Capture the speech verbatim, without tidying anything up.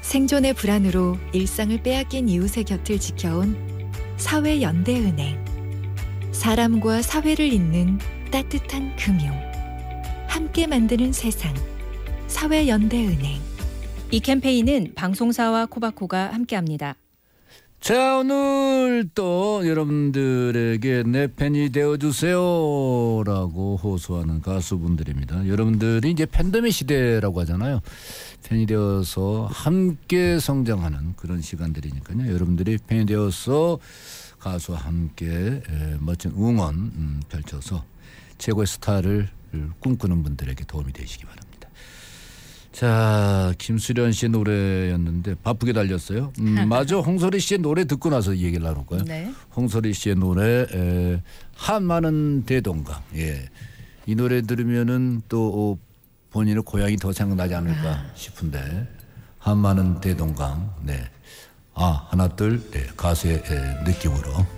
생존의 불안으로 일상을 빼앗긴 이웃의 곁을 지켜온 사회연대은행. 사람과 사회를 잇는 따뜻한 금융. 함께 만드는 세상. 사회연대은행. 이 캠페인은 방송사와 코바코가 함께합니다. 자, 오늘 또 여러분들에게 내 팬이 되어주세요라고 호소하는 가수분들입니다. 여러분들이 이제 팬덤의 시대라고 하잖아요. 팬이 되어서 함께 성장하는 그런 시간들이니까요. 여러분들이 팬이 되어서 가수와 함께 멋진 응원 펼쳐서 최고의 스타를 꿈꾸는 분들에게 도움이 되시기 바랍니다. 자, 김수련 씨의 노래였는데 바쁘게 달렸어요. 음, 맞아. 홍소리 씨의 노래 듣고 나서 얘기를 나눌까요? 네. 홍소리 씨의 노래 에, 한많은 대동강. 예, 이 노래 들으면은 또 본인의 고향이 더 생각나지 않을까 싶은데 한많은 대동강. 네, 아 하나 둘 네, 가수의 에, 느낌으로.